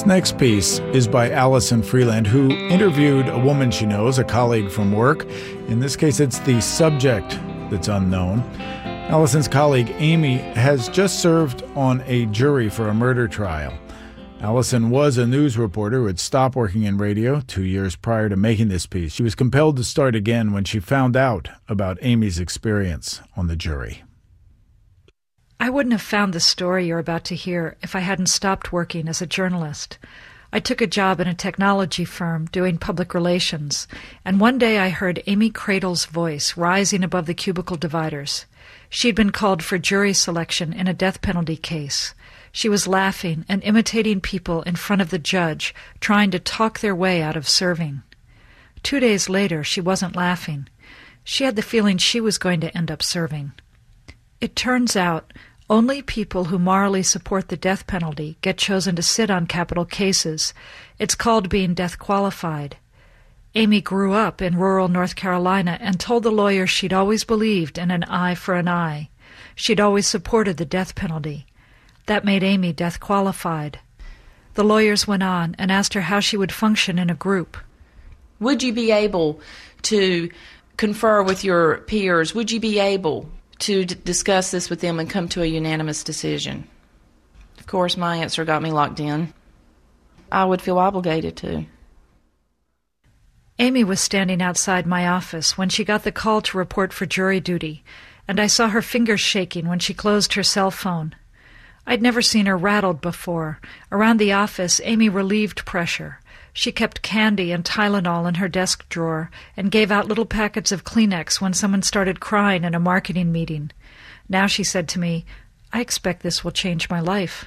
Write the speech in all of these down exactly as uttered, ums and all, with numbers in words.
This next piece is by Allison Freeland, who interviewed a woman she knows, a colleague from work. In this case, it's the subject that's unknown. Allison's colleague, Amy, has just served on a jury for a murder trial. Allison was a news reporter who had stopped working in radio two years prior to making this piece. She was compelled to start again when she found out about Amy's experience on the jury. I wouldn't have found the story you're about to hear if I hadn't stopped working as a journalist. I took a job in a technology firm doing public relations, and one day I heard Amy Cradle's voice rising above the cubicle dividers. She'd been called for jury selection in a death penalty case. She was laughing and imitating people in front of the judge, trying to talk their way out of serving. Two days later, she wasn't laughing. She had the feeling she was going to end up serving. It turns out only people who morally support the death penalty get chosen to sit on capital cases. It's called being death qualified. Amy grew up in rural North Carolina and told the lawyer she'd always believed in an eye for an eye. She'd always supported the death penalty. That made Amy death qualified. The lawyers went on and asked her how she would function in a group. Would you be able to confer with your peers? Would you be able to d- discuss this with them and come to a unanimous decision? Of course, my answer got me locked in. I would feel obligated to. Amy was standing outside my office when she got the call to report for jury duty, and I saw her fingers shaking when she closed her cell phone. I'd never seen her rattled before. Around the office, Amy relieved pressure. She kept candy and Tylenol in her desk drawer and gave out little packets of Kleenex when someone started crying in a marketing meeting. Now she said to me, "I expect this will change my life."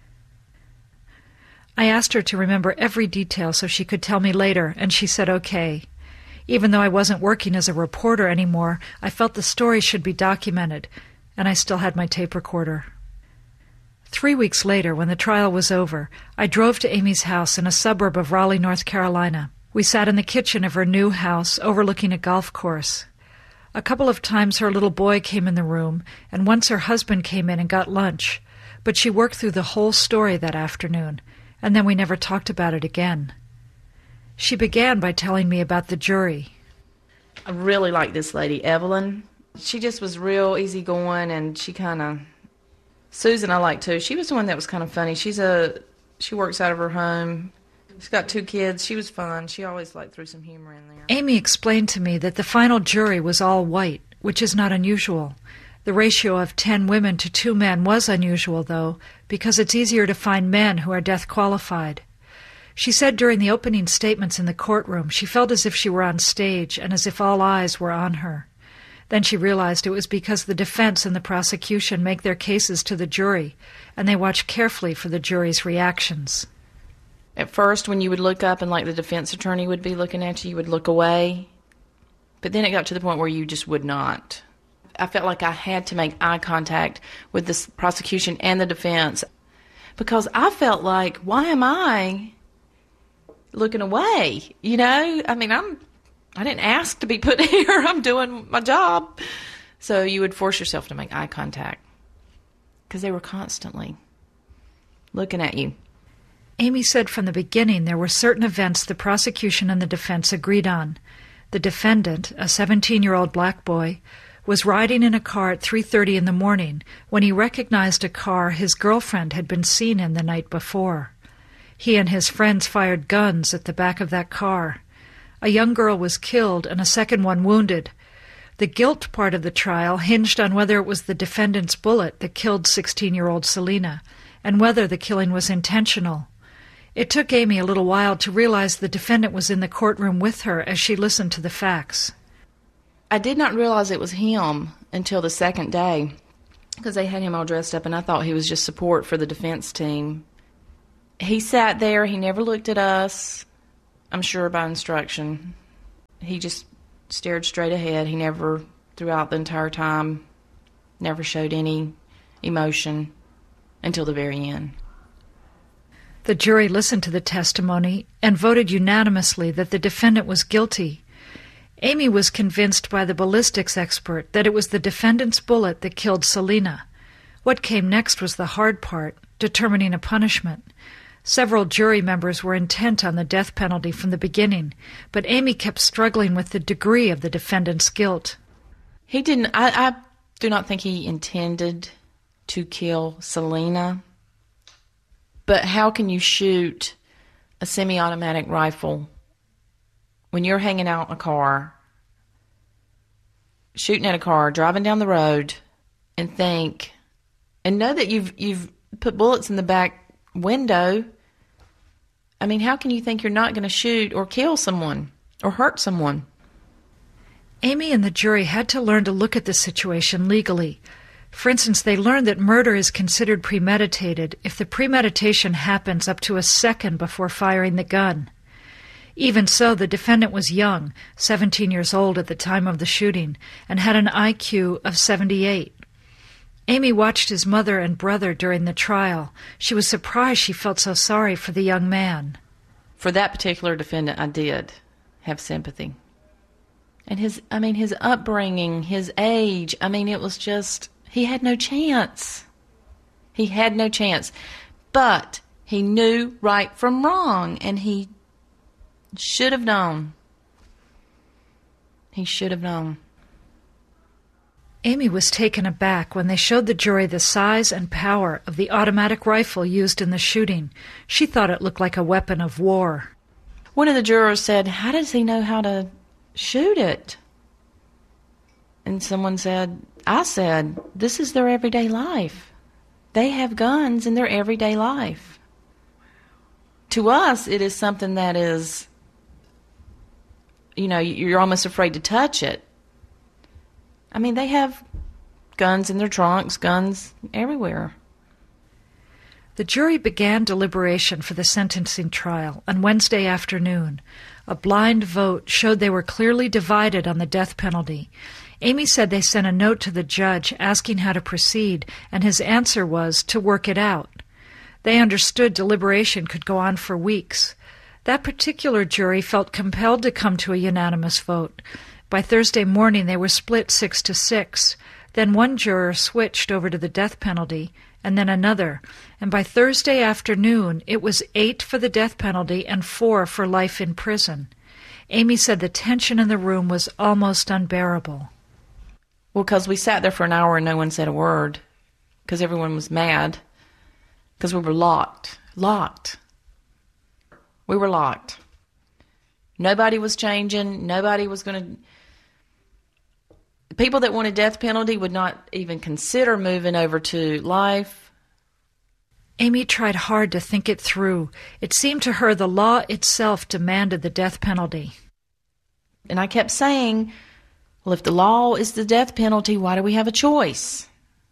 I asked her to remember every detail so she could tell me later, and she said okay. Even though I wasn't working as a reporter anymore, I felt the story should be documented, and I still had my tape recorder. Three weeks later, when the trial was over, I drove to Amy's house in a suburb of Raleigh, North Carolina. We sat in the kitchen of her new house overlooking a golf course. A couple of times her little boy came in the room, and once her husband came in and got lunch. But she worked through the whole story that afternoon, and then we never talked about it again. She began by telling me about the jury. I really like this lady, Evelyn. She just was real easygoing, and she kind of... Susan I like too. She was the one that was kind of funny. She's a, she works out of her home. She's got two kids. She was fun. She always like threw some humor in there. Amy explained to me that the final jury was all white, which is not unusual. The ratio of ten women to two men was unusual, though, because it's easier to find men who are death qualified. She said during the opening statements in the courtroom she felt as if she were on stage and as if all eyes were on her. Then she realized it was because the defense and the prosecution make their cases to the jury, and they watch carefully for the jury's reactions. At first, when you would look up and like the defense attorney would be looking at you, you would look away. But then it got to the point where you just would not. I felt like I had to make eye contact with the prosecution and the defense because I felt like, why am I looking away? You know, I mean, I'm... I didn't ask to be put here. I'm doing my job. So you would force yourself to make eye contact because they were constantly looking at you. Amy said from the beginning there were certain events the prosecution and the defense agreed on. The defendant, a seventeen-year-old black boy, was riding in a car at three thirty in the morning when he recognized a car his girlfriend had been seen in the night before. He and his friends fired guns at the back of that car. A young girl was killed and a second one wounded. The guilt part of the trial hinged on whether it was the defendant's bullet that killed sixteen-year-old Selena, and whether the killing was intentional. It took Amy a little while to realize the defendant was in the courtroom with her as she listened to the facts. I did not realize it was him until the second day, because they had him all dressed up, and I thought he was just support for the defense team. He sat there, he never looked at us. I'm sure by instruction. He just stared straight ahead. He never, throughout the entire time, never showed any emotion until the very end. The jury listened to the testimony and voted unanimously that the defendant was guilty. Amy was convinced by the ballistics expert that it was the defendant's bullet that killed Selena. What came next was the hard part, determining a punishment. Several jury members were intent on the death penalty from the beginning, but Amy kept struggling with the degree of the defendant's guilt. He didn't, I, I do not think he intended to kill Selena, but how can you shoot a semi-automatic rifle when you're hanging out in a car, shooting at a car, driving down the road, and think, and know that you've you've put bullets in the back window? I mean, how can you think you're not going to shoot or kill someone or hurt someone? Amy and the jury had to learn to look at the situation legally. For instance, they learned that murder is considered premeditated if the premeditation happens up to a second before firing the gun. Even so, the defendant was young, seventeen years old at the time of the shooting, and had an I Q of seventy-eight. Amy watched his mother and brother during the trial. She was surprised she felt so sorry for the young man. For that particular defendant, I did have sympathy. And his, I mean, his upbringing, his age, I mean, it was just, he had no chance. He had no chance. But he knew right from wrong, and he should have known. He should have known. Amy was taken aback when they showed the jury the size and power of the automatic rifle used in the shooting. She thought it looked like a weapon of war. One of the jurors said, "How does he know how to shoot it?" And someone said, I said, "This is their everyday life. They have guns in their everyday life." To us, it is something that is, you know, you're almost afraid to touch it. I mean, they have guns in their trunks, guns everywhere. The jury began deliberation for the sentencing trial on Wednesday afternoon. A blind vote showed they were clearly divided on the death penalty. Amy said they sent a note to the judge asking how to proceed, and his answer was to work it out. They understood deliberation could go on for weeks. That particular jury felt compelled to come to a unanimous vote. By Thursday morning, they were split six to six. Then one juror switched over to the death penalty, and then another. And by Thursday afternoon, it was eight for the death penalty and four for life in prison. Amy said the tension in the room was almost unbearable. Well, because we sat there for an hour and no one said a word, because everyone was mad, because we were locked. Locked. We were locked. Nobody was changing. Nobody was going to... People that wanted death penalty would not even consider moving over to life. Amy tried hard to think it through. It seemed to her the law itself demanded the death penalty. And I kept saying, well, if the law is the death penalty, why do we have a choice?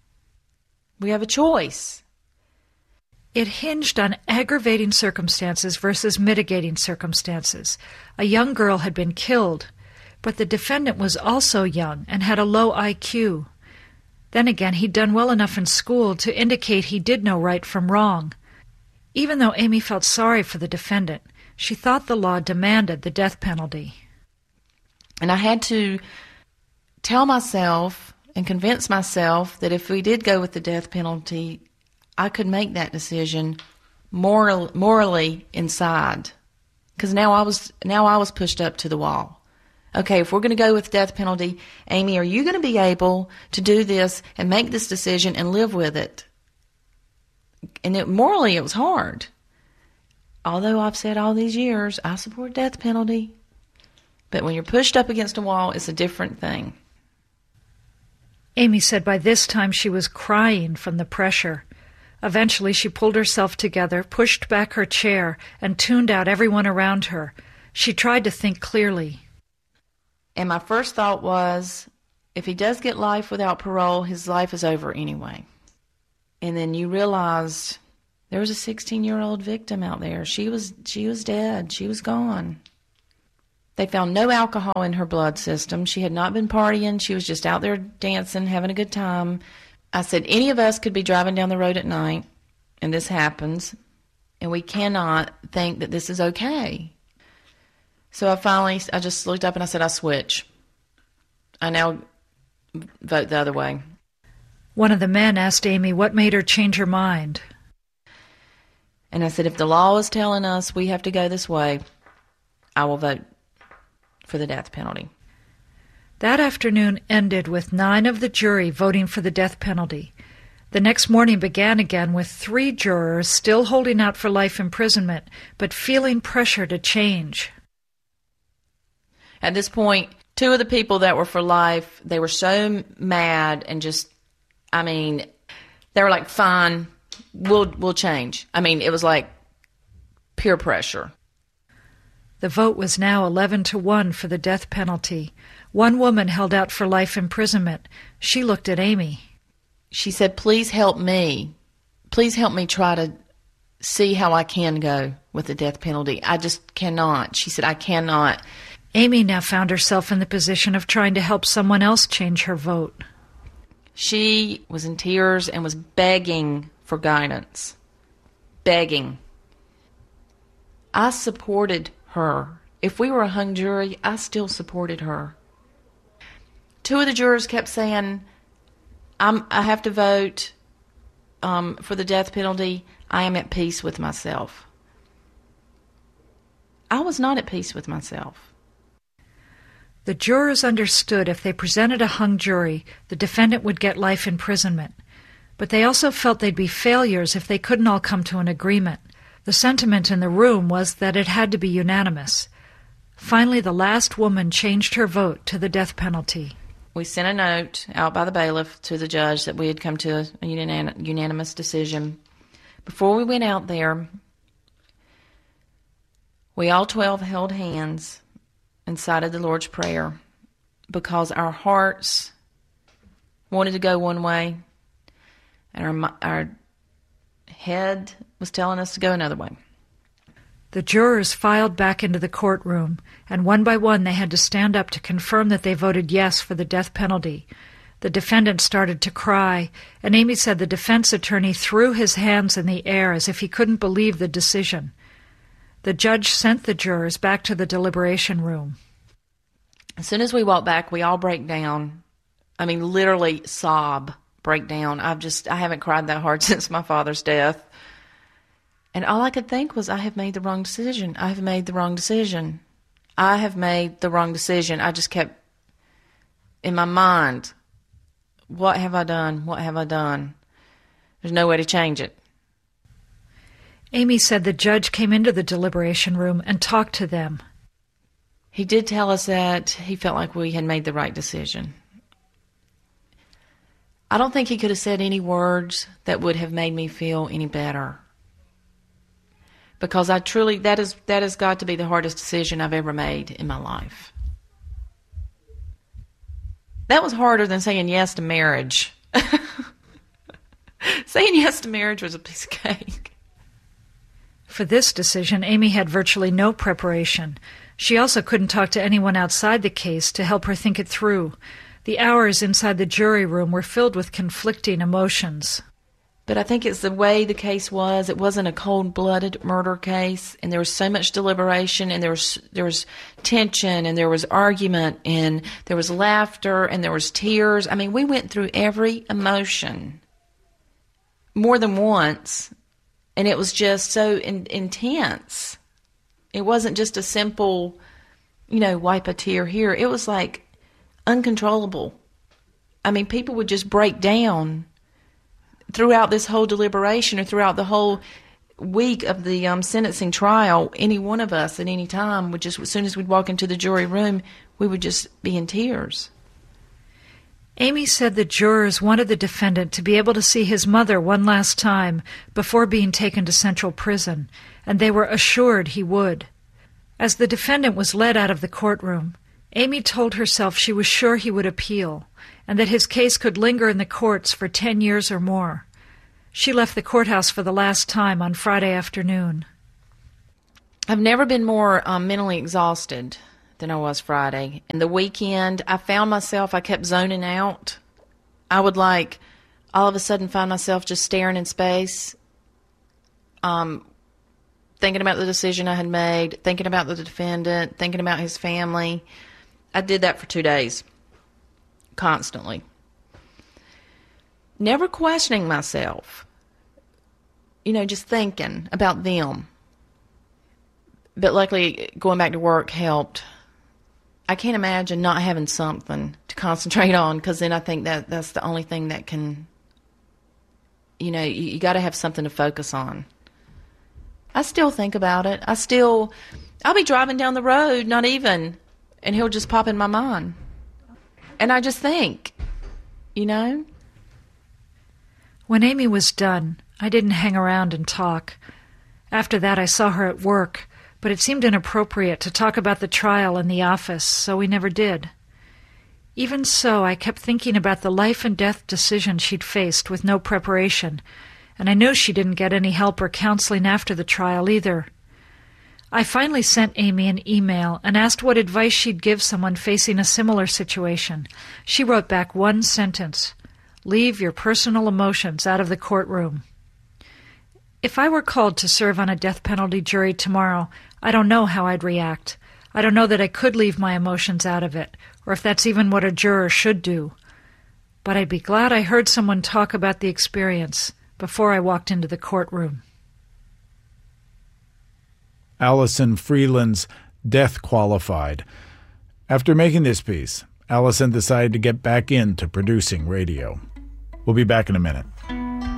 We have a choice. It hinged on aggravating circumstances versus mitigating circumstances. A young girl had been killed, but the defendant was also young and had a low I Q. Then again, he'd done well enough in school to indicate he did know right from wrong. Even though Amy felt sorry for the defendant, she thought the law demanded the death penalty. And I had to tell myself and convince myself that if we did go with the death penalty, I could make that decision moral, morally inside. Because now I was now I was pushed up to the wall. Okay, if we're going to go with death penalty, Amy, are you going to be able to do this and make this decision and live with it? And it, morally, it was hard. Although I've said all these years, I support death penalty. But when you're pushed up against a wall, it's a different thing. Amy said by this time she was crying from the pressure. Eventually, she pulled herself together, pushed back her chair, and tuned out everyone around her. She tried to think clearly. And my first thought was, if he does get life without parole, his life is over anyway. And then you realized there was a sixteen-year-old victim out there. She was she was dead. She was gone. They found no alcohol in her blood system. She had not been partying. She was just out there dancing, having a good time. I said, any of us could be driving down the road at night, and this happens, and we cannot think that this is okay. So I finally, I just looked up and I said, I switch. I now vote the other way. One of the men asked Amy what made her change her mind. And And I said, if the law is telling us we have to go this way, I will vote for the death penalty. That afternoon ended with nine of the jury voting for the death penalty. The next morning began again with three jurors still holding out for life imprisonment, but feeling pressure to change. At this point, two of the people that were for life, they were so mad and just, I mean, they were like, fine, we'll we'll change. I mean, it was like peer pressure. The vote was now eleven to one for the death penalty. One woman held out for life imprisonment. She looked at Amy. She said, please help me. Please help me try to see how I can go with the death penalty. I just cannot. She said, I cannot. Amy now found herself in the position of trying to help someone else change her vote. She was in tears and was begging for guidance. Begging. I supported her. If we were a hung jury, I still supported her. Two of the jurors kept saying, I'm, I have to vote um, for the death penalty. I am at peace with myself. I was not at peace with myself. The jurors understood if they presented a hung jury, the defendant would get life imprisonment. But they also felt they'd be failures if they couldn't all come to an agreement. The sentiment in the room was that it had to be unanimous. Finally, the last woman changed her vote to the death penalty. We sent a note out by the bailiff to the judge that we had come to a unan- unanimous decision. Before we went out there, we all twelve held hands and cited the Lord's Prayer because our hearts wanted to go one way and our, our head was telling us to go another way. The jurors filed back into the courtroom, and one by one they had to stand up to confirm that they voted yes for the death penalty. The defendant started to cry, and Amy said the defense attorney threw his hands in the air as if he couldn't believe the decision. The judge sent the jurors back to the deliberation room. As soon as we walked back, we all break down. I mean, literally sob, break down. I've just, I haven't cried that hard since my father's death. And all I could think was, I have made the wrong decision. I have made the wrong decision. I have made the wrong decision. I just kept in my mind, what have I done? What have I done? There's no way to change it. Amy said the judge came into the deliberation room and talked to them. He did tell us that he felt like we had made the right decision. I don't think he could have said any words that would have made me feel any better. Because I truly, that is that has got to be the hardest decision I've ever made in my life. That was harder than saying yes to marriage. Saying yes to marriage was a piece of cake. For this decision, Amy had virtually no preparation. She also couldn't talk to anyone outside the case to help her think it through. The hours inside the jury room were filled with conflicting emotions. But I think it's the way the case was. It wasn't a cold-blooded murder case, and there was so much deliberation, and there was there was tension, and there was argument, and there was laughter, and there was tears. I mean, we went through every emotion more than once, and it was just so in, intense. It wasn't just a simple, you know, wipe a tear here. It was like uncontrollable. I mean, people would just break down throughout this whole deliberation or throughout the whole week of the um, sentencing trial. Any one of us at any time would just, as soon as we'd walk into the jury room, we would just be in tears. Amy said the jurors wanted the defendant to be able to see his mother one last time before being taken to Central Prison, and they were assured he would. As the defendant was led out of the courtroom, Amy told herself she was sure he would appeal, and that his case could linger in the courts for ten years or more. She left the courthouse for the last time on Friday afternoon. I've never been more um, mentally exhausted than I was Friday. And the weekend, I found myself, I kept zoning out. I would like, all of a sudden find myself just staring in space, um, thinking about the decision I had made, thinking about the defendant, thinking about his family. I did that for two days, constantly. Never questioning myself. you know, just thinking about them. But luckily, going back to work helped. I can't imagine not having something to concentrate on, because then I think that that's the only thing that can, you know, you, you got to have something to focus on. I still think about it. I still, I'll be driving down the road, not even, and he'll just pop in my mind. And I just think, you know. When Amy was done, I didn't hang around and talk. After that, I saw her at work, but it seemed inappropriate to talk about the trial in the office, so we never did. Even so, I kept thinking about the life and death decision she'd faced with no preparation, and I knew she didn't get any help or counseling after the trial either. I finally sent Amy an email and asked what advice she'd give someone facing a similar situation. She wrote back one sentence: "Leave your personal emotions out of the courtroom." If I were called to serve on a death penalty jury tomorrow, I don't know how I'd react. I don't know that I could leave my emotions out of it, or if that's even what a juror should do. But I'd be glad I heard someone talk about the experience before I walked into the courtroom. Allison Freeland's Death Qualified. After making this piece, Allison decided to get back into producing radio. We'll be back in a minute.